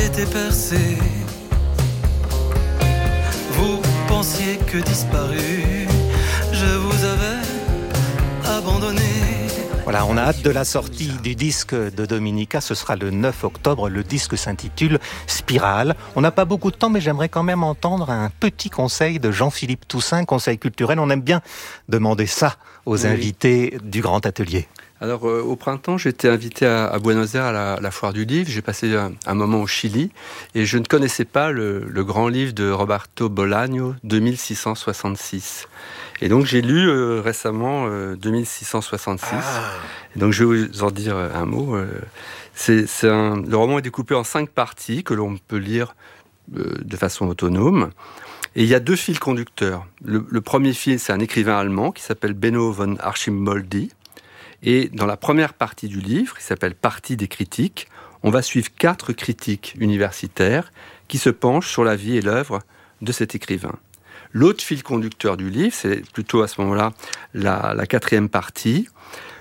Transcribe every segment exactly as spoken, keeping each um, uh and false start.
été percé. Vous pensiez que disparu, je vous avais abandonné. Voilà, on a hâte de la sortie du disque de Dominica. Ce sera le neuf octobre. Le disque s'intitule Spirale. On n'a pas beaucoup de temps, mais j'aimerais quand même entendre un petit conseil de Jean-Philippe Toussaint, conseil culturel. On aime bien demander ça aux oui. invités du Grand Atelier. Alors, euh, au printemps, j'étais invité à, à Buenos Aires à la, la foire du livre. J'ai passé un, un moment au Chili et je ne connaissais pas le, le grand livre de Roberto Bolaño, deux mille six cent soixante-six. Et donc, j'ai lu euh, récemment euh, deux mille six cent soixante-six. Ah. Et donc, je vais vous en dire un mot. Euh, c'est, c'est un, le roman est découpé en cinq parties que l'on peut lire euh, de façon autonome. Et il y a deux fils conducteurs. Le, le premier fil, c'est un écrivain allemand qui s'appelle Benno von Archimboldi. Et dans la première partie du livre, qui s'appelle « Partie des critiques », on va suivre quatre critiques universitaires qui se penchent sur la vie et l'œuvre de cet écrivain. L'autre fil conducteur du livre, c'est plutôt à ce moment-là la, la quatrième partie,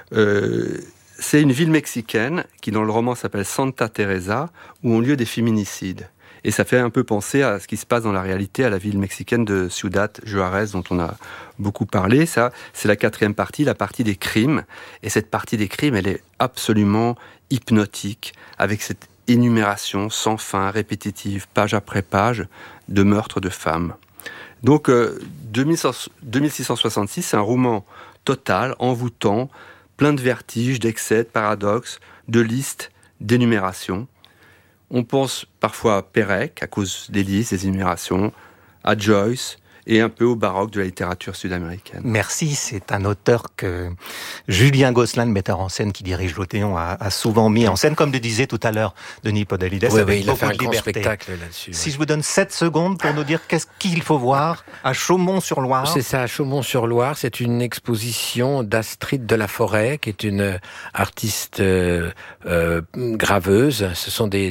euh, c'est une ville mexicaine qui, dans le roman, s'appelle Santa Teresa, où ont lieu des féminicides. Et ça fait un peu penser à ce qui se passe dans la réalité à la ville mexicaine de Ciudad Juárez, dont on a beaucoup parlé. Ça, c'est la quatrième partie, la partie des crimes. Et cette partie des crimes, elle est absolument hypnotique, avec cette énumération sans fin, répétitive, page après page, de meurtres de femmes. Donc, euh, deux mille six cent soixante-six, c'est un roman total, envoûtant, plein de vertiges, d'excès, de paradoxes, de listes, d'énumérations. On pense parfois à Pérec, à cause des listes, des énumérations, à Joyce, et un peu au baroque de la littérature sud-américaine. Merci, c'est un auteur que Julien Gosselin, le metteur en scène qui dirige l'Odéon, a, a souvent mis en scène, comme le disait tout à l'heure Denis Podalides, oui, avec oui, il beaucoup a fait un de grand liberté. spectacle là-dessus. Si ouais. je vous donne sept secondes pour nous dire qu'est-ce qu'il faut voir à Chaumont-sur-Loire. C'est ça, à Chaumont-sur-Loire, c'est une exposition d'Astrid de la Forêt, qui est une artiste euh, euh, graveuse. Ce sont des,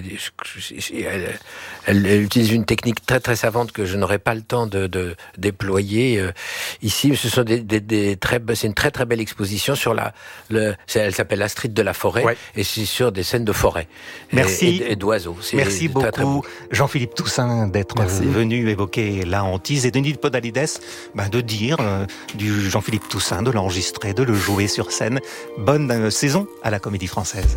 elle, elle, elle utilise une technique très très savante que je n'aurai pas le temps de, de déployés euh, ici. Ce sont des, des, des très, c'est une très très belle exposition sur la, le, elle s'appelle Astrid de la Forêt, ouais. et c'est sur des scènes de forêt. Merci. Et, et, et d'oiseaux. C'est Merci beaucoup, très bon. Jean-Philippe Toussaint, d'être Merci. venu évoquer la hantise, et Denis Podalides, ben, de dire euh, du Jean-Philippe Toussaint, de l'enregistrer, de le jouer sur scène. Bonne euh, saison à la Comédie Française.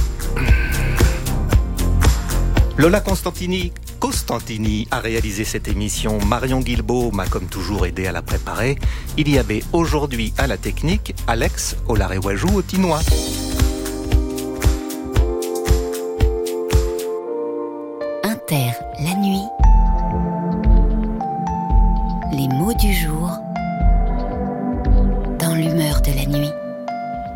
Lola Constantini, Costantini a réalisé cette émission. Marion Guilbault m'a comme toujours aidé à la préparer. Il y avait aujourd'hui à la technique Alex Olarewaju au Tinois. Inter, la nuit. Les mots du jour dans l'humeur de la nuit.